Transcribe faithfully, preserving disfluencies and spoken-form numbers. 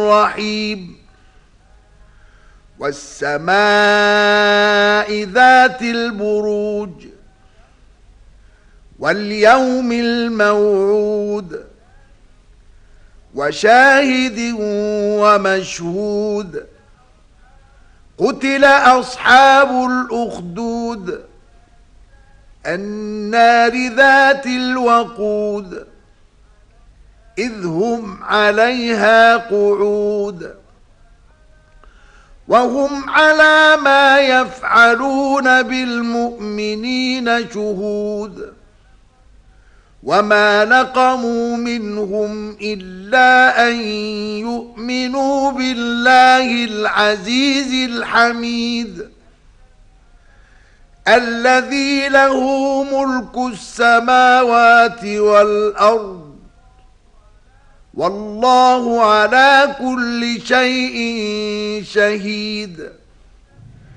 الرحيم والسماء ذات البروج واليوم الموعود وشاهد ومشهود قتل أصحاب الأخدود النار ذات الوقود إذ هم عليها قعود وهم على ما يفعلون بالمؤمنين شهود وما نقموا منهم إلا أن يؤمنوا بالله العزيز الحميد الذي له ملك السماوات والأرض والله على كل شيء شهيد